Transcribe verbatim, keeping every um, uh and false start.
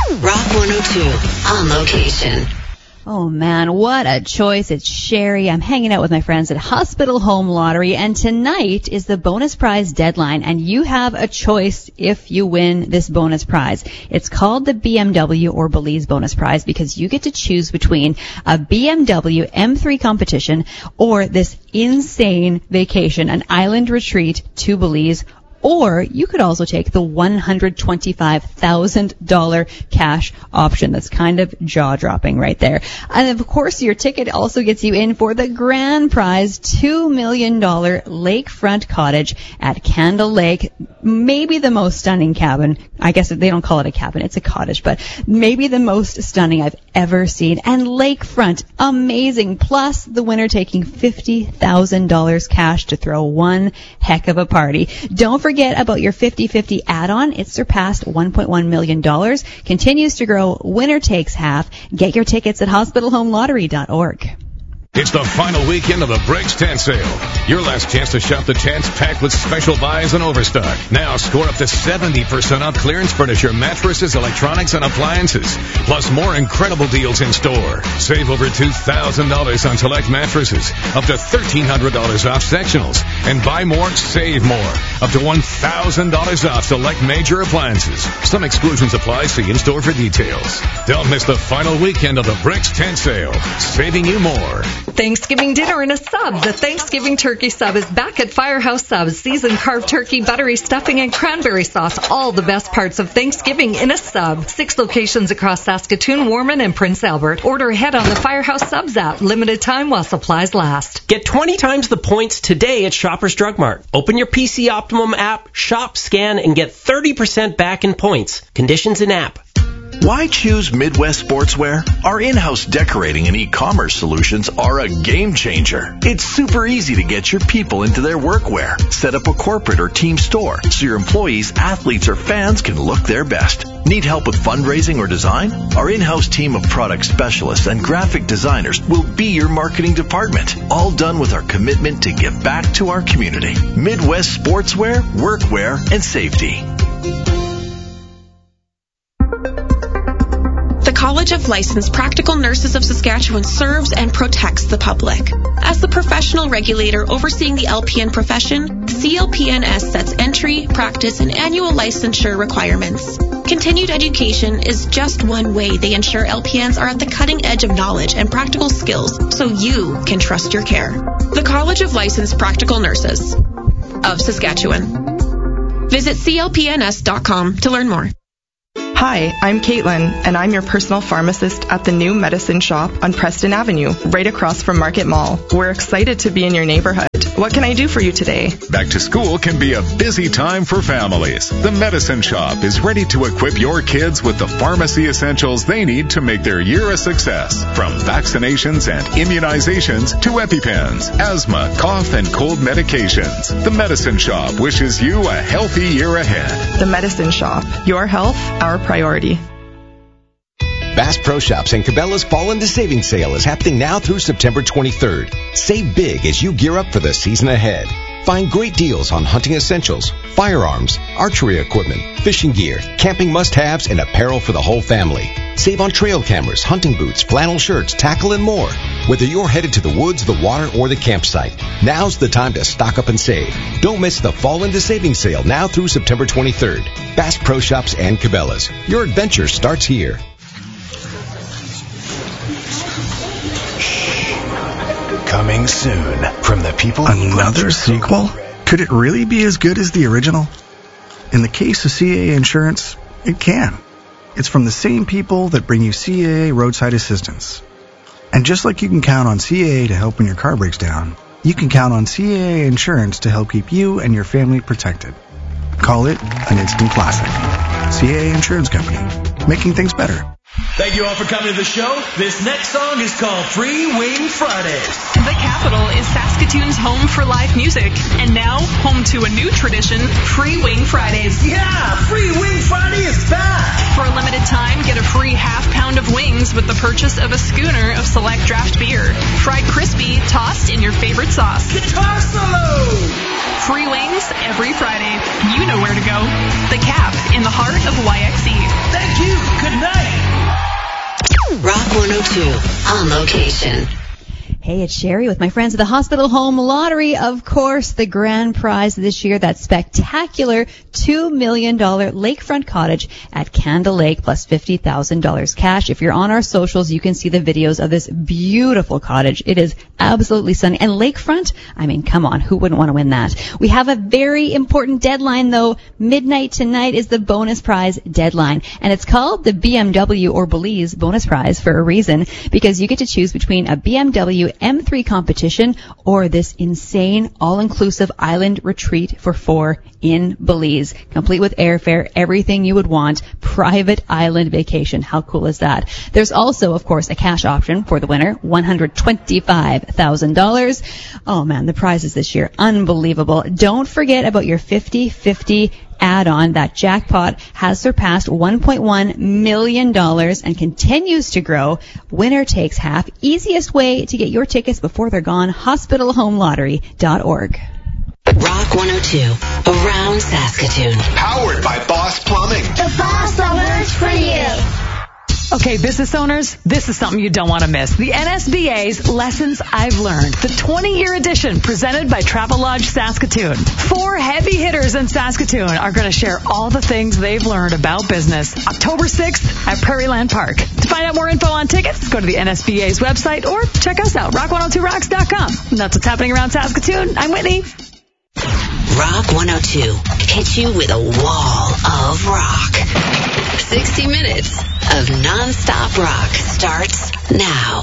Rock one oh two, on location. Oh, man, what a choice. It's Sherry. I'm hanging out with my friends at Hospital Home Lottery, and tonight is the bonus prize deadline, and you have a choice if you win this bonus prize. It's called the B M W or Belize bonus prize because you get to choose between a B M W M three competition or this insane vacation, an island retreat to Belize. Or you could also take the one hundred twenty-five thousand dollars cash option. That's kind of jaw-dropping right there. And of course, your ticket also gets you in for the grand prize, two million dollars lakefront cottage at Candle Lake. Maybe the most stunning cabin. I guess they don't call it a cabin, it's a cottage, but maybe the most stunning I've ever seen. And lakefront, amazing. Plus, the winner taking fifty thousand dollars cash to throw one heck of a party. Don't forget Forget about your fifty-fifty add-on. It surpassed one point one million dollars. Continues to grow. Winner takes half. Get your tickets at hospital home lottery dot org. It's the final weekend of the Bricks Tent Sale. Your last chance to shop the tents packed with special buys and overstock. Now score up to seventy percent off clearance furniture, mattresses, electronics, and appliances. Plus more incredible deals in store. Save over two thousand dollars on select mattresses. Up to thirteen hundred dollars off sectionals. And buy more, save more. Up to one thousand dollars off select major appliances. Some exclusions apply. See in store for details. Don't miss the final weekend of the Bricks Tent Sale. Saving you more. Thanksgiving dinner in a sub. The Thanksgiving turkey sub is back at Firehouse Subs. Seasoned carved turkey, buttery stuffing, and cranberry sauce. All the best parts of Thanksgiving in a sub. Six locations across Saskatoon, Warman, and Prince Albert. Order ahead on the Firehouse Subs app. Limited time while supplies last. Get twenty times the points today at Shoppers Drug Mart. Open your P C Optimum app, shop, scan, and get thirty percent back in points. Conditions in app. Why choose Midwest Sportswear? Our in-house decorating and e-commerce solutions are a game changer. It's super easy to get your people into their workwear. Set up a corporate or team store so your employees, athletes, or fans can look their best. Need help with fundraising or design? Our in-house team of product specialists and graphic designers will be your marketing department. All done with our commitment to give back to our community. Midwest Sportswear, Workwear, and Safety. The College of Licensed Practical Nurses of Saskatchewan serves and protects the public. As the professional regulator overseeing the L P N profession, C L P N S sets entry, practice, and annual licensure requirements. Continued education is just one way they ensure L P Ns are at the cutting edge of knowledge and practical skills so you can trust your care. The College of Licensed Practical Nurses of Saskatchewan. Visit C L P N S dot com to learn more. Hi, I'm Caitlin, and I'm your personal pharmacist at the new Medicine Shop on Preston Avenue, right across from Market Mall. We're excited to be in your neighborhood. What can I do for you today? Back to school can be a busy time for families. The Medicine Shop is ready to equip your kids with the pharmacy essentials they need to make their year a success. From vaccinations and immunizations to EpiPens, asthma, cough, and cold medications. The Medicine Shop wishes you a healthy year ahead. The Medicine Shop. Your health, our priority. Bass Pro Shops and Cabela's Fall into Savings Sale is happening now through September twenty-third. Save big as you gear up for the season ahead. Find great deals on hunting essentials, firearms, archery equipment, fishing gear, camping must-haves, and apparel for the whole family. Save on trail cameras, hunting boots, flannel shirts, tackle, and more. Whether you're headed to the woods, the water, or the campsite, now's the time to stock up and save. Don't miss the Fall into Savings Sale now through September twenty-third. Bass Pro Shops and Cabela's. Your adventure starts here. Coming soon from the people. Another sequel? Could it really be as good as the original? In the case of C A A Insurance, it can. It's from the same people that bring you C A A Roadside Assistance. And just like you can count on C A A to help when your car breaks down, you can count on C A A Insurance to help keep you and your family protected. Call it an instant classic. C A A Insurance Company, making things better. Thank you all for coming to the show. This next song is called Free Wing Fridays. The capital is Saskatoon's home for live music. And now, home to a new tradition, Free Wing Fridays. Yeah, Free Wing Friday is back. For a limited time, get a free half pound of wings with the purchase of a schooner of select draft beer. Fried crispy, tossed in your favorite sauce. Guitar solo! Free wings every Friday. You know where to go. The Cap in the heart of Y X E. Thank you. Good night. one oh two on location. Hey, it's Sherry with my friends at the Hospital Home Lottery. Of course, the grand prize this year, that spectacular two million dollars lakefront cottage at Candle Lake plus fifty thousand dollars cash. If you're on our socials, you can see the videos of this beautiful cottage. It is absolutely stunning. And lakefront, I mean, come on, who wouldn't want to win that? We have a very important deadline, though. Midnight tonight is the bonus prize deadline. And it's called the B M W or Belize bonus prize for a reason, because you get to choose between a B M W M three competition or this insane all-inclusive island retreat for four in Belize, complete with airfare, everything you would want, private island vacation. How cool is that? There's also, of course, a cash option for the winner, one hundred twenty-five thousand dollars. Oh man, the prizes this year, unbelievable. Don't forget about your fifty fifty add-on. That jackpot has surpassed one point one million dollars and continues to grow. Winner takes half. Easiest way to get your tickets before they're gone, hospital home lottery dot org. Rock one oh two, around Saskatoon. Powered by Boss Plumbing. The boss that works for you. Okay, business owners, this is something you don't want to miss. The N S B A's Lessons I've Learned, the twenty-year edition presented by Travelodge Saskatoon. Four heavy hitters in Saskatoon are going to share all the things they've learned about business. October sixth at Prairieland Park. To find out more info on tickets, go to the N S B A's website or check us out, rock one oh two rocks dot com. And that's what's happening around Saskatoon. I'm Whitney. Rock one oh two hits you with a wall of rock. sixty minutes of non-stop rock starts now.